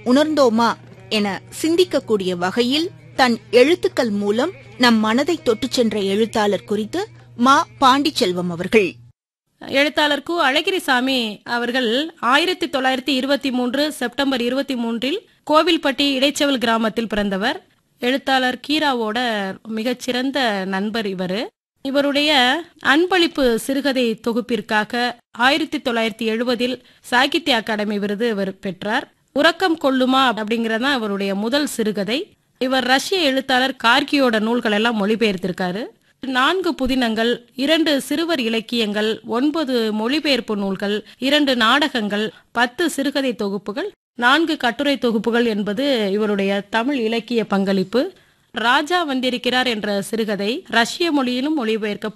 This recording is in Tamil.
உணர்ந்தோமா என சிந்திக்கக்கூடிய வகையில் தன் எழுத்துக்கள் மூலம் நம் மனதை தொட்டுச் சென்ற எழுத்தாளர் குறித்து மா பாண்டிச்செல்வம் அவர்கள். எழுத்தாளர் கு. அழகிரிசாமி அவர்கள் 1923 செப்டம்பர் 23 கோவில்பட்டி இடைச்செவல் கிராமத்தில் பிறந்தவர். எழுத்தாளர் கீராவோட மிகச்சிறந்த நண்பர் இவர். இவருடைய அன்பளிப்பு சிறுகதை தொகுப்பிற்காக 1970 சாகித்ய அகாடமி விருது இவர் பெற்றார். உறக்கம் கொள்ளுமா அப்படிங்கறதான் இவருடைய முதல் சிறுகதை. இவர் ரஷ்ய எழுத்தாளர் கார்கியோட நூல்கள் எல்லாம் மொழிபெயர்த்திருக்காரு. 4 புதினங்கள், 2 சிறுவர் இலக்கியங்கள், 9 மொழிபெயர்ப்பு நூல்கள், 2 நாடகங்கள், 10 சிறுகதை தொகுப்புகள், 4 கட்டுரை தொகுப்புகள் என்பது இவருடைய தமிழ் இலக்கிய பங்களிப்பு. ராஜா வந்திருக்கிறார் என்ற சிறுகதை ரஷ்ய மொழியிலும் மொழிபெயர்க்கப்பட்டு